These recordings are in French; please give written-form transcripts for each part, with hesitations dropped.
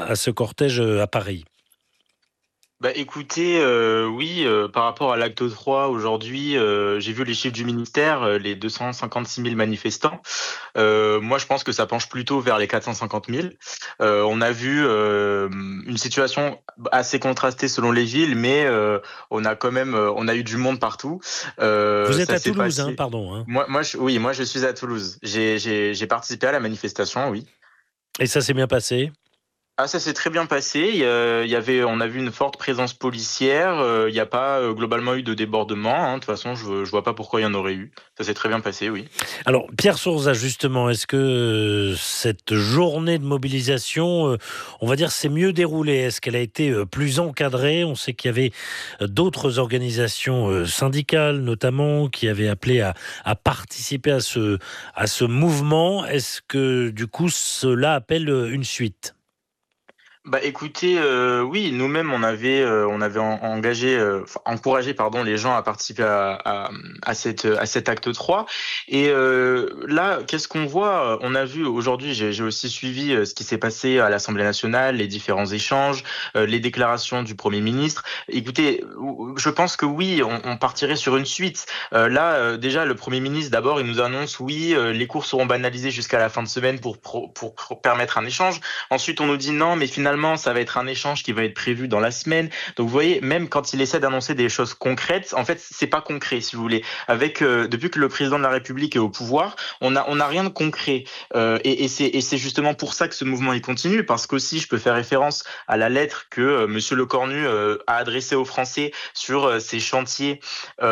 à ce cortège à Paris? Bah écoutez, oui, par rapport à l'acte 3 aujourd'hui, j'ai vu les chiffres du ministère, les 256 000 manifestants. Moi je pense que ça penche plutôt vers les 450 000. On a vu, une situation assez contrastée selon les villes, mais on a quand même, on a eu du monde partout. Vous êtes Ça à s'est Toulouse, hein, passé. pardon, hein. Moi je suis à Toulouse. J'ai participé à la manifestation, oui. Et ça s'est bien passé? Ah, ça s'est très bien passé. On a vu une forte présence policière. Il n'y a pas globalement eu de débordement, hein. De toute façon, je vois pas pourquoi il y en aurait eu. Ça s'est très bien passé, oui. Alors, Pierre Sourza, justement, est-ce que cette journée de mobilisation, on va dire, s'est mieux déroulée? Est-ce qu'elle a été plus encadrée? On sait qu'il y avait d'autres organisations syndicales, notamment, qui avaient appelé à participer à ce mouvement. Est-ce que, du coup, cela appelle une suite? Bah écoutez, oui, nous-mêmes on avait engagé, enfin, encouragé pardon les gens à participer à cet acte 3. Et là, qu'est-ce qu'on voit? On a vu aujourd'hui, j'ai aussi suivi ce qui s'est passé à l'Assemblée nationale, les différents échanges, les déclarations du Premier ministre. Écoutez, je pense que oui, on partirait sur une suite. Là, déjà, le Premier ministre, d'abord, il nous annonce oui, les cours seront banalisés jusqu'à la fin de semaine pour permettre un échange. Ensuite, on nous dit non, mais finalement, ça va être un échange qui va être prévu dans la semaine. Donc, vous voyez, même quand il essaie d'annoncer des choses concrètes, en fait, c'est pas concret, si vous voulez. Depuis que le président de la République est au pouvoir, on a rien de concret. Et c'est justement pour ça que ce mouvement il continue, parce qu'aussi, je peux faire référence à la lettre que Monsieur Lecornu a adressée aux Français sur ces chantiers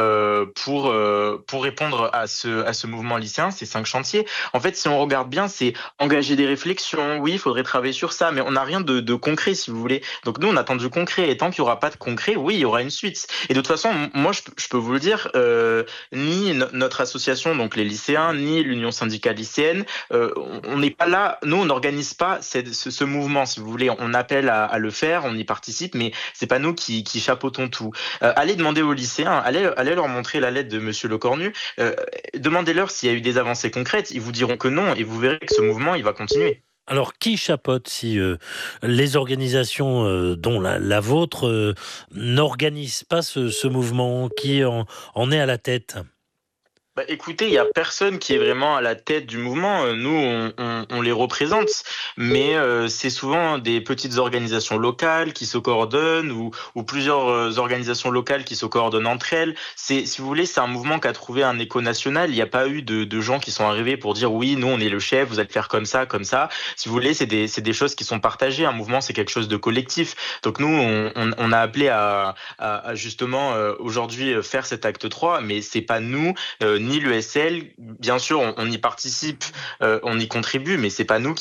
pour répondre à ce mouvement lycéen, ces 5 chantiers. En fait, si on regarde bien, c'est engager des réflexions. Oui, il faudrait travailler sur ça, mais on n'a rien de concret, si vous voulez. Donc nous, on attend du concret. Et tant qu'il n'y aura pas de concret, oui, il y aura une suite. Et de toute façon, moi, je peux vous le dire, ni notre association, donc les lycéens, ni l'Union syndicale lycéenne, on n'est pas là. Nous, on n'organise pas ce mouvement, si vous voulez. On appelle à le faire, on y participe, mais c'est pas nous qui chapeautons tout. Allez demander aux lycéens, allez leur montrer la lettre de Monsieur Lecornu. Demandez-leur s'il y a eu des avancées concrètes. Ils vous diront que non, et vous verrez que ce mouvement, il va continuer. Alors, qui chapeaute si les organisations dont la vôtre n'organisent pas ce mouvement? Qui en est à la tête? Bah, écoutez, il y a personne qui est vraiment à la tête du mouvement. Nous, on les représente, mais c'est souvent des petites organisations locales qui se coordonnent ou plusieurs organisations locales qui se coordonnent entre elles. Si vous voulez, c'est un mouvement qui a trouvé un écho national. Il n'y a pas eu de gens qui sont arrivés pour dire oui, nous, on est le chef, vous allez faire comme ça, comme ça. Si vous voulez, c'est des choses qui sont partagées. Un mouvement, c'est quelque chose de collectif. Donc nous, on a appelé à justement aujourd'hui faire cet acte 3, mais c'est pas nous ni l'ESL. Bien sûr, on y participe, on y contribue, mais c'est pas nous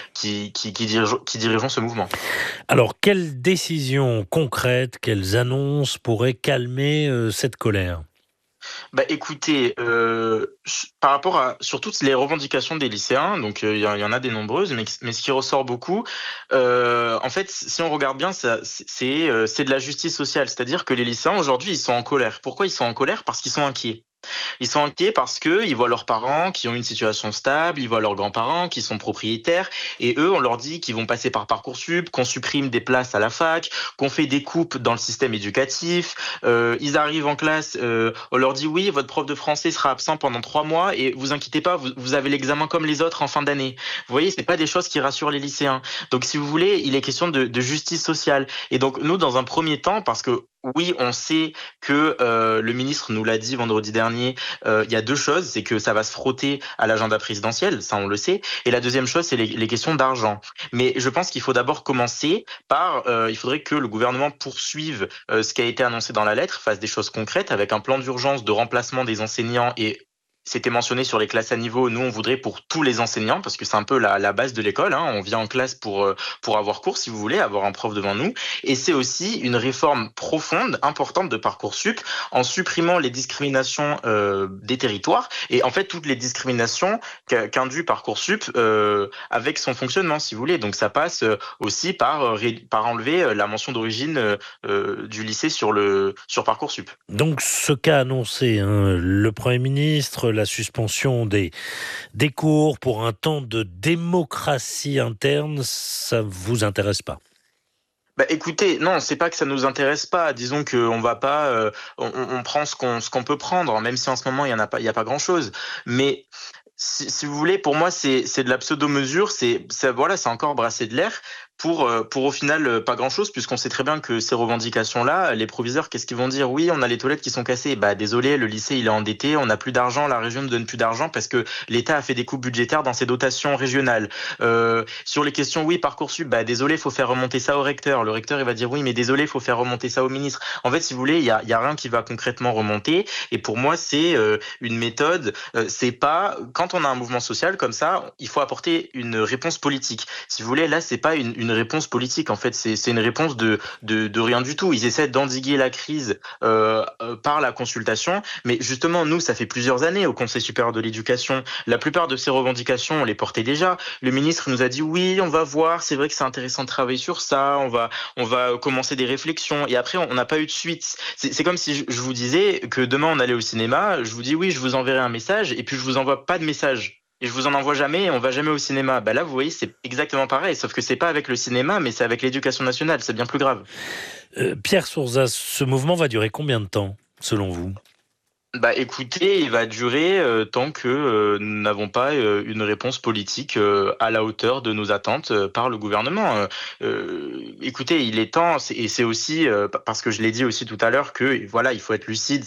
qui dirigeons ce mouvement. Alors, quelles décisions concrètes, quelles annonces pourraient calmer cette colère? Bah écoutez, par rapport à sur toutes les revendications des lycéens, donc il y en a des nombreuses, mais ce qui ressort beaucoup, en fait, si on regarde bien, c'est de la justice sociale. C'est-à-dire que les lycéens aujourd'hui, ils sont en colère. Pourquoi ils sont en colère? Parce qu'ils sont inquiets. Ils sont inquiets parce que ils voient leurs parents qui ont une situation stable, ils voient leurs grands-parents qui sont propriétaires, et eux, on leur dit qu'ils vont passer par Parcoursup, qu'on supprime des places à la fac, qu'on fait des coupes dans le système éducatif. Ils arrivent en classe, on leur dit oui, votre prof de français sera absent pendant 3 mois et vous inquiétez pas, vous avez l'examen comme les autres en fin d'année. Vous voyez, c'est pas des choses qui rassurent les lycéens. Donc, si vous voulez, il est question de justice sociale. Et donc, nous, dans un premier temps, parce que oui, on sait que le ministre nous l'a dit vendredi dernier. Il y a deux choses, c'est que ça va se frotter à l'agenda présidentiel, ça on le sait. Et la deuxième chose, c'est les questions d'argent. Mais je pense qu'il faut d'abord commencer par, il faudrait que le gouvernement poursuive ce qui a été annoncé dans la lettre, fasse des choses concrètes avec un plan d'urgence de remplacement des enseignants et c'était mentionné sur les classes à niveau. Nous, on voudrait pour tous les enseignants, parce que c'est un peu la base de l'école, hein. On vient en classe pour avoir cours, si vous voulez, avoir un prof devant nous. Et c'est aussi une réforme profonde, importante de Parcoursup, en supprimant les discriminations des territoires et en fait toutes les discriminations qu'induit Parcoursup avec son fonctionnement, si vous voulez. Donc ça passe aussi par enlever la mention d'origine du lycée sur Parcoursup. Donc, ce qu'a annoncé le Premier ministre, la suspension des cours pour un temps de démocratie interne, ça vous intéresse pas? Bah, écoutez, non, c'est pas que ça nous intéresse pas. Disons qu'on va pas, on prend ce qu'on peut prendre, même si en ce moment il y a pas grand-chose. Mais si vous voulez, pour moi, c'est de la pseudo-mesure. Voilà, c'est encore brasser de l'air pour au final pas grand-chose, puisqu'on sait très bien que ces revendications-là, les proviseurs, qu'est-ce qu'ils vont dire? Oui, on a les toilettes qui sont cassées. Bah désolé, le lycée il est endetté, on n'a plus d'argent, la région ne donne plus d'argent parce que l'État a fait des coupes budgétaires dans ses dotations régionales. Sur les questions, oui, Parcoursup, bah désolé, faut faire remonter ça au recteur. Le recteur il va dire oui, mais désolé, faut faire remonter ça au ministre. En fait, si vous voulez, il y a rien qui va concrètement remonter. Et pour moi, c'est une méthode. C'est pas quand on a un mouvement social comme ça, il faut apporter une réponse politique. Si vous voulez, là, c'est pas une réponse politique. En fait, c'est une réponse de rien du tout. Ils essaient d'endiguer la crise par la consultation, mais justement, nous, ça fait plusieurs années au Conseil supérieur de l'éducation. La plupart de ces revendications, on les portait déjà. Le ministre nous a dit oui, on va voir. C'est vrai que c'est intéressant de travailler sur ça. On va commencer des réflexions. Et après, on n'a pas eu de suite. C'est comme si je vous disais que demain on allait au cinéma. Je vous dis oui, je vous enverrai un message, et puis je vous envoie pas de message. Et je vous en envoie jamais, et on va jamais au cinéma. Bah là, vous voyez, c'est exactement pareil, sauf que c'est pas avec le cinéma, mais c'est avec l'éducation nationale. C'est bien plus grave. Pierre Sourzas, ce mouvement va durer combien de temps, selon vous? Bah écoutez, il va durer tant que nous n'avons pas une réponse politique à la hauteur de nos attentes par le gouvernement. Écoutez, il est temps, et c'est aussi parce que je l'ai dit aussi tout à l'heure que voilà, il faut être lucide.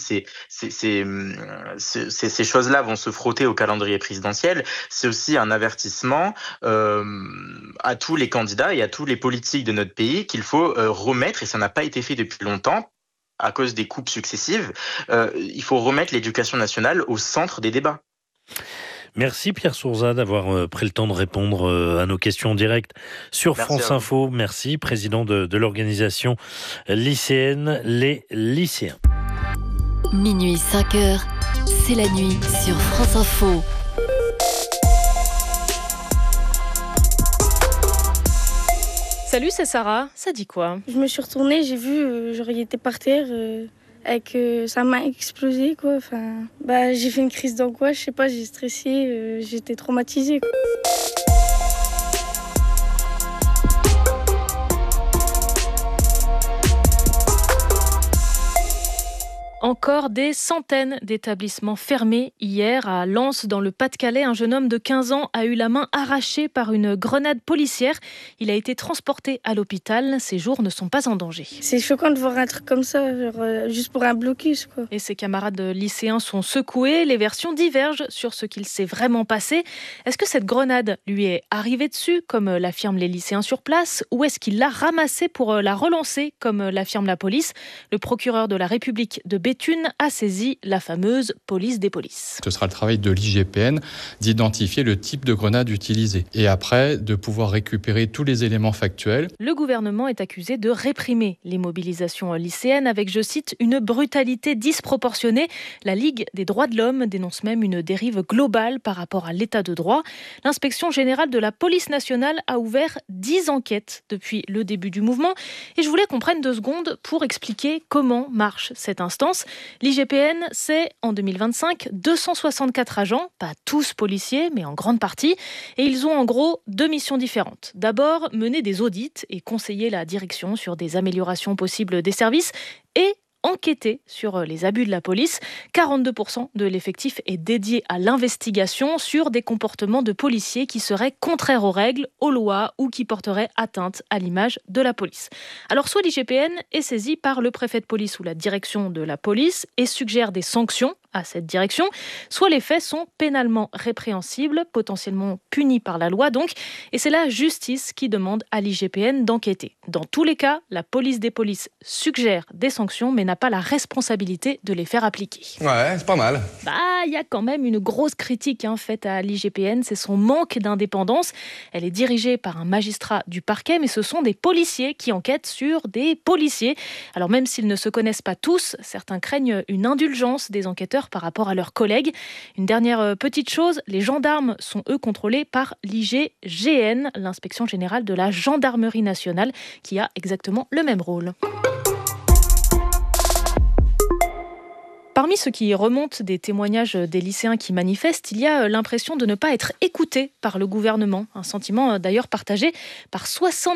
Ces choses-là vont se frotter au calendrier présidentiel. C'est aussi un avertissement à tous les candidats et à tous les politiques de notre pays qu'il faut remettre, et ça n'a pas été fait depuis longtemps, à cause des coupes successives, il faut remettre l'éducation nationale au centre des débats. Merci Pierre Sourzas d'avoir pris le temps de répondre à nos questions en direct sur Merci France Info. Merci, président de l'organisation lycéenne Les Lycéens. Minuit 5h, c'est la nuit sur France Info. Salut, c'est Sarah. Ça dit quoi? Je me suis retournée, j'ai vu, genre il était par terre avec sa main explosée quoi. Enfin, j'ai fait une crise d'angoisse, je sais pas, j'ai stressé, j'étais traumatisée, quoi. Encore des centaines d'établissements fermés. Hier, à Lens, dans le Pas-de-Calais, un jeune homme de 15 ans a eu la main arrachée par une grenade policière. Il a été transporté à l'hôpital. Ses jours ne sont pas en danger. C'est choquant de voir un truc comme ça, genre, juste pour un blocus, quoi. Et ses camarades lycéens sont secoués. Les versions divergent sur ce qu'il s'est vraiment passé. Est-ce que cette grenade lui est arrivée dessus, comme l'affirment les lycéens sur place, ou est-ce qu'il l'a ramassée pour la relancer, comme l'affirme la police? Le procureur de la République de Béthune a saisi la fameuse police des polices. Ce sera le travail de l'IGPN d'identifier le type de grenade utilisée et après de pouvoir récupérer tous les éléments factuels. Le gouvernement est accusé de réprimer les mobilisations lycéennes avec, je cite, une brutalité disproportionnée. La Ligue des droits de l'homme dénonce même une dérive globale par rapport à l'état de droit. L'Inspection générale de la police nationale a ouvert 10 enquêtes depuis le début du mouvement. Et je voulais qu'on prenne 2 secondes pour expliquer comment marche cette instance. L'IGPN, c'est en 2025 264 agents, pas tous policiers, mais en grande partie. Et ils ont en gros 2 missions différentes. D'abord, mener des audits et conseiller la direction sur des améliorations possibles des services, et enquêter sur les abus de la police. 42% de l'effectif est dédié à l'investigation sur des comportements de policiers qui seraient contraires aux règles, aux lois ou qui porteraient atteinte à l'image de la police. Alors soit l'IGPN est saisi par le préfet de police ou la direction de la police et suggère des sanctions à cette direction, soit les faits sont pénalement répréhensibles, potentiellement punis par la loi donc, et c'est la justice qui demande à l'IGPN d'enquêter. Dans tous les cas, la police des polices suggère des sanctions mais n'a pas la responsabilité de les faire appliquer. Ouais, c'est pas mal. Il y a quand même une grosse critique faite à l'IGPN, c'est son manque d'indépendance. Elle est dirigée par un magistrat du parquet, mais ce sont des policiers qui enquêtent sur des policiers. Alors même s'ils ne se connaissent pas tous, certains craignent une indulgence des enquêteurs par rapport à leurs collègues. Une dernière petite chose, les gendarmes sont eux contrôlés par l'IGGN, l'Inspection générale de la gendarmerie nationale, qui a exactement le même rôle. Parmi ceux qui remontent des témoignages des lycéens qui manifestent, il y a l'impression de ne pas être écoutés par le gouvernement. Un sentiment d'ailleurs partagé par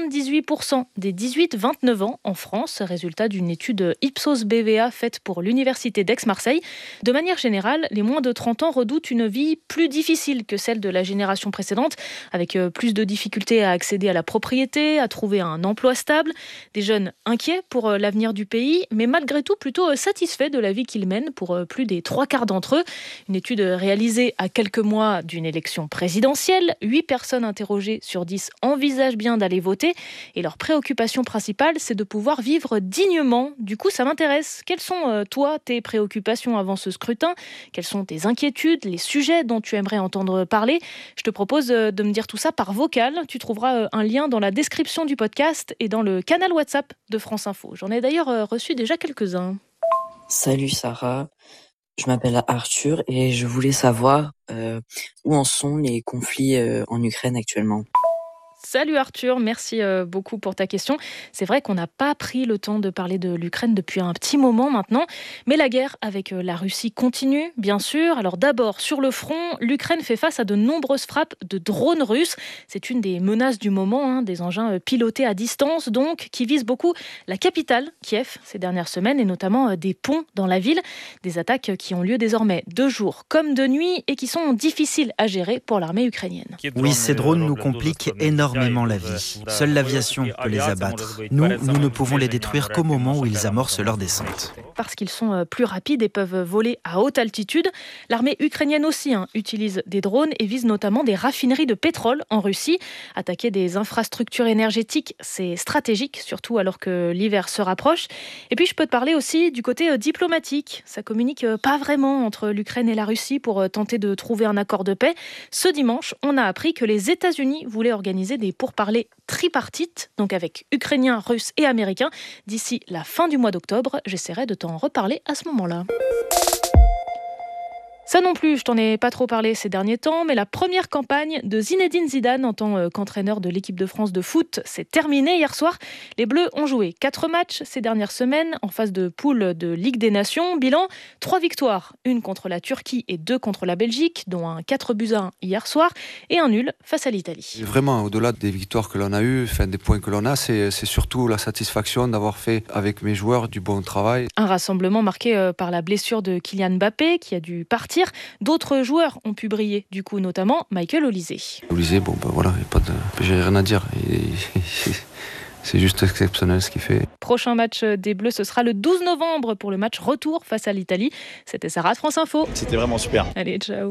78% des 18-29 ans en France, résultat d'une étude Ipsos BVA faite pour l'université d'Aix-Marseille. De manière générale, les moins de 30 ans redoutent une vie plus difficile que celle de la génération précédente, avec plus de difficultés à accéder à la propriété, à trouver un emploi stable. Des jeunes inquiets pour l'avenir du pays, mais malgré tout plutôt satisfaits de la vie qu'ils mènent pour plus des 3/4 d'entre eux. Une étude réalisée à quelques mois d'une élection présidentielle. 8 personnes interrogées sur 10 envisagent bien d'aller voter et leur préoccupation principale, c'est de pouvoir vivre dignement. Du coup, ça m'intéresse. Quelles sont, toi, tes préoccupations avant ce scrutin ? Quelles sont tes inquiétudes, les sujets dont tu aimerais entendre parler ? Je te propose de me dire tout ça par vocal. Tu trouveras un lien dans la description du podcast et dans le canal WhatsApp de France Info. J'en ai d'ailleurs reçu déjà quelques-uns. Salut Sarah, je m'appelle Arthur et je voulais savoir où en sont les conflits en Ukraine actuellement. Salut Arthur, merci beaucoup pour ta question. C'est vrai qu'on n'a pas pris le temps de parler de l'Ukraine depuis un petit moment maintenant, mais la guerre avec la Russie continue, bien sûr. Alors d'abord, sur le front, l'Ukraine fait face à de nombreuses frappes de drones russes. C'est une des menaces du moment, des engins pilotés à distance, donc, qui visent beaucoup la capitale, Kiev, ces dernières semaines, et notamment des ponts dans la ville. Des attaques qui ont lieu désormais de jour comme de nuit et qui sont difficiles à gérer pour l'armée ukrainienne. Oui, ces drones nous compliquent énormément la vie. Seule l'aviation peut les abattre. Nous ne pouvons les détruire qu'au moment où ils amorcent leur descente. Parce qu'ils sont plus rapides et peuvent voler à haute altitude. L'armée ukrainienne aussi utilise des drones et vise notamment des raffineries de pétrole en Russie. Attaquer des infrastructures énergétiques, c'est stratégique, surtout alors que l'hiver se rapproche. Et puis je peux te parler aussi du côté diplomatique. Ça communique pas vraiment entre l'Ukraine et la Russie pour tenter de trouver un accord de paix. Ce dimanche, on a appris que les États-Unis voulaient organiser des pourparlers tripartites, donc avec Ukrainiens, Russes et Américains, d'ici la fin du mois d'octobre. J'essaierai de t'en reparler à ce moment-là. Ça non plus, je t'en ai pas trop parlé ces derniers temps, mais la première campagne de Zinedine Zidane en tant qu'entraîneur de l'équipe de France de foot s'est terminée hier soir. Les Bleus ont joué 4 matchs ces dernières semaines en phase de poule de Ligue des Nations. Bilan, 3 victoires, 1 contre la Turquie et 2 contre la Belgique, dont un 4-1 hier soir, et un nul face à l'Italie. Vraiment, au-delà des victoires que l'on a eues, des points que l'on a, c'est surtout la satisfaction d'avoir fait avec mes joueurs du bon travail. Un rassemblement marqué par la blessure de Kylian Mbappé, qui a dû partir. D'autres joueurs ont pu briller, du coup, notamment Michael Olise. Olise, voilà, j'ai rien à dire. C'est juste exceptionnel ce qu'il fait. Prochain match des Bleus, ce sera le 12 novembre pour le match retour face à l'Italie. C'était Sarah de France Info. C'était vraiment super. Allez, ciao.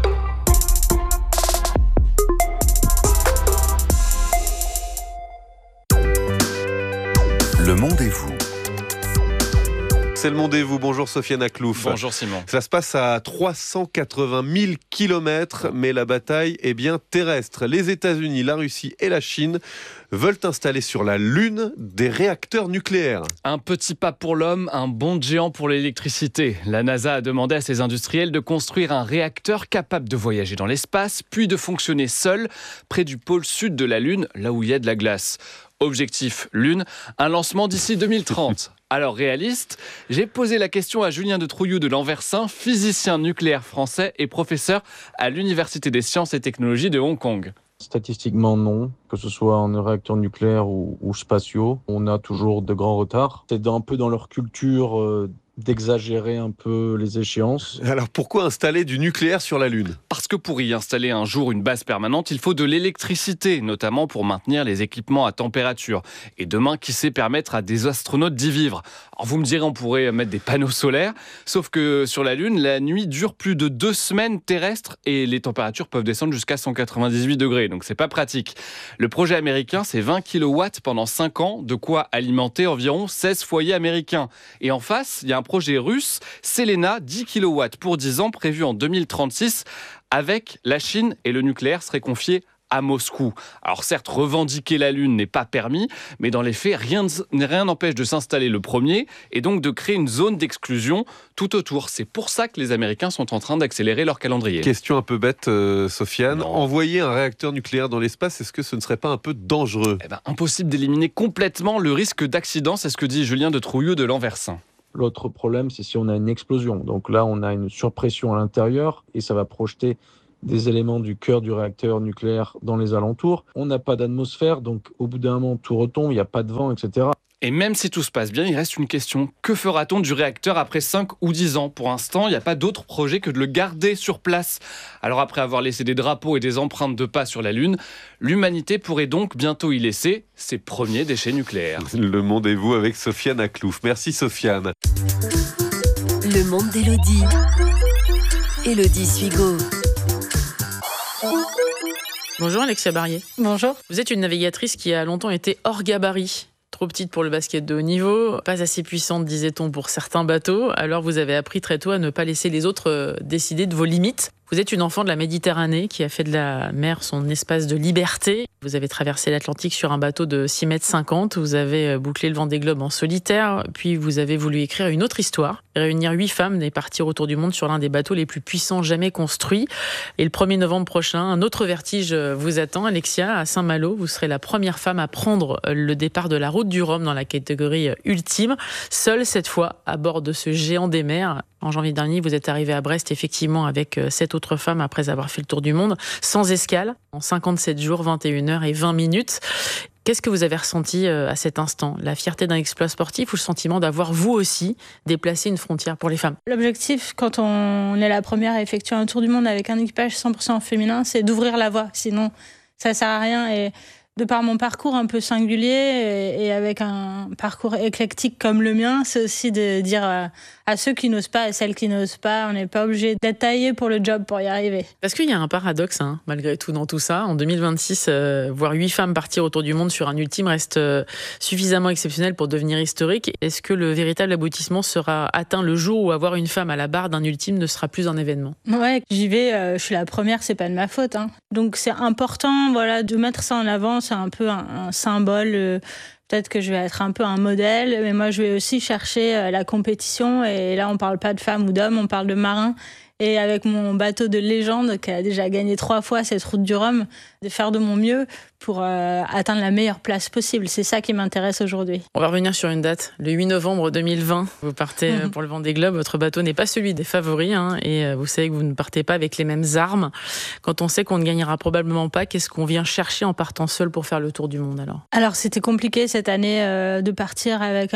Le Monde et vous. C'est le Monde et vous. Bonjour Sofiane Aklouf. Bonjour Simon. Ça se passe à 380 000 km, mais la bataille est bien terrestre. Les États-Unis, la Russie et la Chine veulent installer sur la Lune des réacteurs nucléaires. Un petit pas pour l'homme, un bond de géant pour l'électricité. La NASA a demandé à ses industriels de construire un réacteur capable de voyager dans l'espace, puis de fonctionner seul près du pôle sud de la Lune, là où il y a de la glace. Objectif Lune, un lancement d'ici 2030. Alors réaliste, j'ai posé la question à Julien de Trouillou de Lanversin, physicien nucléaire français et professeur à l'Université des sciences et technologies de Hong Kong. Statistiquement non, que ce soit en réacteurs nucléaires ou spatiaux, on a toujours de grands retards. C'est un peu dans leur culture d'exagérer un peu les échéances. Alors pourquoi installer du nucléaire sur la Lune ? Parce que pour y installer un jour une base permanente, il faut de l'électricité, notamment pour maintenir les équipements à température. Et demain, qui sait permettre à des astronautes d'y vivre ? Alors vous me direz, on pourrait mettre des panneaux solaires, sauf que sur la Lune, la nuit dure plus de 2 semaines terrestres et les températures peuvent descendre jusqu'à 198 degrés, donc c'est pas pratique. Le projet américain, c'est 20 kW pendant 5 ans, de quoi alimenter environ 16 foyers américains. Et en face, il y a un projet russe, Selena, 10 kW pour 10 ans, prévu en 2036, avec la Chine, et le nucléaire serait confié à Moscou. Alors certes, revendiquer la Lune n'est pas permis, mais dans les faits, rien n'empêche de s'installer le premier et donc de créer une zone d'exclusion tout autour. C'est pour ça que les Américains sont en train d'accélérer leur calendrier. Question un peu bête, Sofiane. Envoyer un réacteur nucléaire dans l'espace, est-ce que ce ne serait pas un peu dangereux ? Impossible d'éliminer complètement le risque d'accident, c'est ce que dit Julien de Trouillou de Lanversin. L'autre problème, c'est si on a une explosion. Donc là, on a une surpression à l'intérieur et ça va projeter des éléments du cœur du réacteur nucléaire dans les alentours. On n'a pas d'atmosphère, donc au bout d'un moment, tout retombe, il n'y a pas de vent, etc. Et même si tout se passe bien, il reste une question. Que fera-t-on du réacteur après 5 ou 10 ans ? Pour l'instant, il n'y a pas d'autre projet que de le garder sur place. Alors après avoir laissé des drapeaux et des empreintes de pas sur la Lune, l'humanité pourrait donc bientôt y laisser ses premiers déchets nucléaires. Le Monde et vous avec Sofiane Aklouf. Merci Sofiane. Le monde d'Élodie. Élodie Suigo. Bonjour Alexia Barrier. Bonjour. Vous êtes une navigatrice qui a longtemps été hors gabarit. Trop petite pour le basket de haut niveau, pas assez puissante, disait-on, pour certains bateaux. Alors vous avez appris très tôt à ne pas laisser les autres décider de vos limites. Vous êtes une enfant de la Méditerranée qui a fait de la mer son espace de liberté. Vous avez traversé l'Atlantique sur un bateau de 6,50 m. Vous avez bouclé le Vendée Globe en solitaire. Puis vous avez voulu écrire une autre histoire, réunir 8 femmes et partir autour du monde sur l'un des bateaux les plus puissants jamais construits. Et le 1er novembre prochain, un autre vertige vous attend. Alexia, à Saint-Malo, vous serez la première femme à prendre le départ de la route du Rhum dans la catégorie ultime. Seule cette fois, à bord de ce géant des mers. En janvier dernier, vous êtes arrivée à Brest, effectivement, avec 7 autres femmes après avoir fait le tour du monde, sans escale, en 57 jours, 21 heures et 20 minutes. Qu'est-ce que vous avez ressenti à cet instant ? La fierté d'un exploit sportif ou le sentiment d'avoir, vous aussi, déplacé une frontière pour les femmes ? L'objectif, quand on est la première à effectuer un tour du monde avec un équipage 100% féminin, c'est d'ouvrir la voie. Sinon, ça sert à rien. Et de par mon parcours un peu singulier et avec un parcours éclectique comme le mien, c'est aussi de dire à ceux qui n'osent pas et celles qui n'osent pas, on n'est pas obligé d'être taillé pour le job pour y arriver. Parce qu'il y a un paradoxe, malgré tout, dans tout ça. En 2026, voir 8 femmes partir autour du monde sur un ultime reste suffisamment exceptionnel pour devenir historique. Est-ce que le véritable aboutissement sera atteint le jour où avoir une femme à la barre d'un ultime ne sera plus un événement ? Ouais, j'y vais, je suis la première, c'est pas de ma faute. Donc c'est important, de mettre ça en avant. C'est un peu un symbole. Peut-être que je vais être un peu un modèle, mais moi je vais aussi chercher la compétition. Et là, on parle pas de femmes ou d'hommes, on parle de marins. Et avec mon bateau de légende, qui a déjà gagné 3 fois cette route du Rhum, de faire de mon mieux pour atteindre la meilleure place possible. C'est ça qui m'intéresse aujourd'hui. On va revenir sur une date, le 8 novembre 2020. Vous partez pour le Vendée Globe. Votre bateau n'est pas celui des favoris, et vous savez que vous ne partez pas avec les mêmes armes. Quand on sait qu'on ne gagnera probablement pas, qu'est-ce qu'on vient chercher en partant seul pour faire le tour du monde alors ? Alors c'était compliqué cette année de partir avec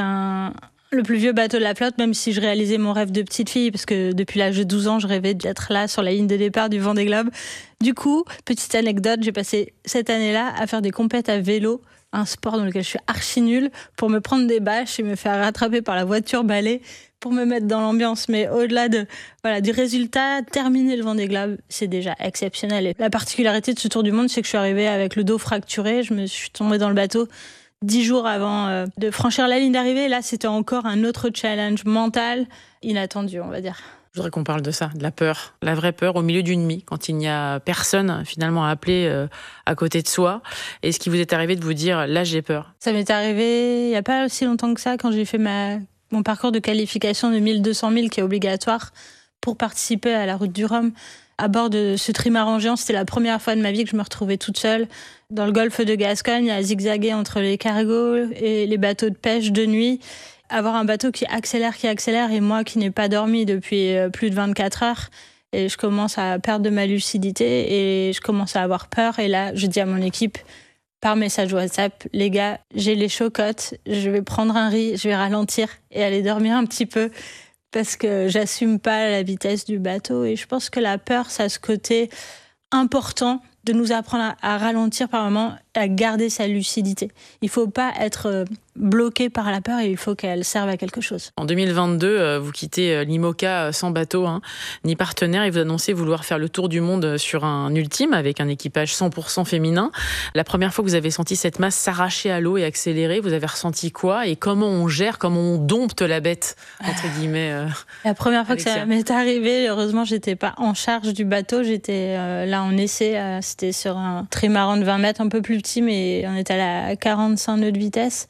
le plus vieux bateau de la flotte, même si je réalisais mon rêve de petite fille, parce que depuis l'âge de 12 ans, je rêvais d'être là sur la ligne de départ du Vendée Globe. Du coup, petite anecdote, j'ai passé cette année-là à faire des compètes à vélo, un sport dans lequel je suis archi nulle, pour me prendre des bâches et me faire rattraper par la voiture balai pour me mettre dans l'ambiance. Mais au-delà du résultat, terminer le Vendée Globe, c'est déjà exceptionnel. Et la particularité de ce tour du monde, c'est que je suis arrivée avec le dos fracturé, je me suis tombée dans le bateau 10 jours avant de franchir la ligne d'arrivée. Là, c'était encore un autre challenge mental inattendu, on va dire. Je voudrais qu'on parle de ça, de la peur, la vraie peur au milieu d'une nuit, quand il n'y a personne finalement à appeler à côté de soi. Est-ce qu'il vous est arrivé de vous dire, là j'ai peur ? Ça m'est arrivé il n'y a pas aussi longtemps que ça, quand j'ai fait mon parcours de qualification de 1200 000 qui est obligatoire pour participer à la route du Rhum. À bord de ce trimaran géant, c'était la première fois de ma vie que je me retrouvais toute seule dans le golfe de Gascogne, à zigzaguer entre les cargos et les bateaux de pêche de nuit. Avoir un bateau qui accélère, et moi qui n'ai pas dormi depuis plus de 24 heures. Et je commence à perdre de ma lucidité et je commence à avoir peur. Et là, je dis à mon équipe, par message WhatsApp, les gars, j'ai les chocottes, je vais prendre un riz, je vais ralentir et aller dormir un petit peu, parce que j'assume pas la vitesse du bateau. Et je pense que la peur, ça a ce côté important de nous apprendre à ralentir par moments, à garder sa lucidité. Il faut pas être bloqué par la peur et il faut qu'elle serve à quelque chose. En 2022, vous quittez l'IMOCA sans bateau, ni partenaire, et vous annoncez vouloir faire le tour du monde sur un ultime avec un équipage 100% féminin. La première fois que vous avez senti cette masse s'arracher à l'eau et accélérer, vous avez ressenti quoi ? Et comment on gère, comment on dompte la bête, entre guillemets La première fois Alexia. que ça m'est arrivé, heureusement, j'étais pas en charge du bateau. J'étais là en essai. C'était sur un trimaran de 20 mètres, un peu plus petit, mais on était à 45 nœuds de vitesse.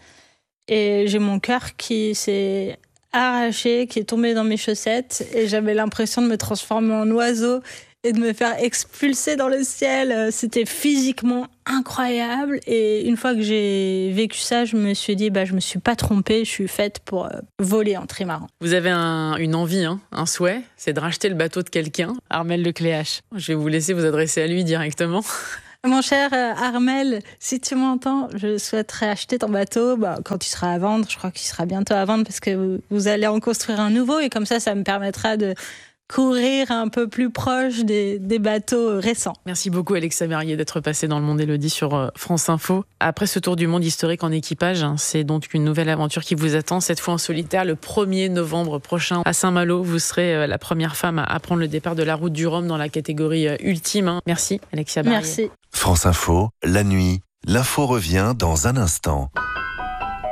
Et j'ai mon cœur qui s'est arraché, qui est tombé dans mes chaussettes. Et j'avais l'impression de me transformer en oiseau et de me faire expulser dans le ciel. C'était physiquement incroyable. Et une fois que j'ai vécu ça, je me suis dit, je me suis pas trompée, je suis faite pour voler en trimaran. Vous avez une envie, un souhait, c'est de racheter le bateau de quelqu'un. Armel Lecléache, je vais vous laisser vous adresser à lui directement. Mon cher Armel, si tu m'entends, je souhaiterais acheter ton bateau quand il sera à vendre. Je crois qu'il sera bientôt à vendre parce que vous allez en construire un nouveau et comme ça me permettra de courir un peu plus proche des bateaux récents. Merci beaucoup Alexa Merrier d'être passée dans Le Monde Élodie sur France Info. Après ce tour du monde historique en équipage, c'est donc une nouvelle aventure qui vous attend, cette fois en solitaire, le 1er novembre prochain à Saint-Malo. Vous serez la première femme à prendre le départ de la route du Rhum dans la catégorie ultime. Merci Alexia Merrier. Merci. France Info, la nuit, l'info revient dans un instant.